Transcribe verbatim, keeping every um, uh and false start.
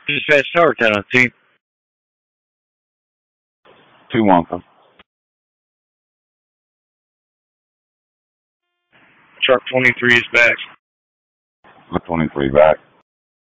This is Fast Tower ten on team. Two Wonka. Truck twenty-three is back. Truck twenty-three back.